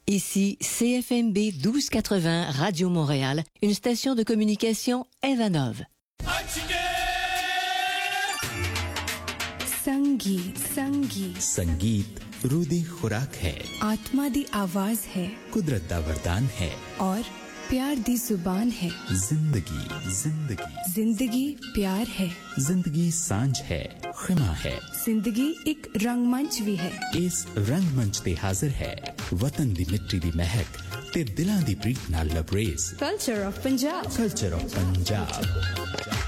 Ici CFMB 1280 Radio Montréal, une station de communication Evanov. संगीत संगीत संगीत रूह दी खुराक है, आत्मा दी आवाज है, कुदरत दा वरदान है और प्यार दी जुबान है। जिंदगी जिंदगी जिंदगी प्यार है, जिंदगी सांझ है, खिमा है। जिंदगी एक रंगमंच भी है। इस रंगमंच ते हाजिर है वतन दी मिट्टी दी महक ते दिलां दी प्रीत नाल लबरेज culture of Punjab. Culture of Punjab.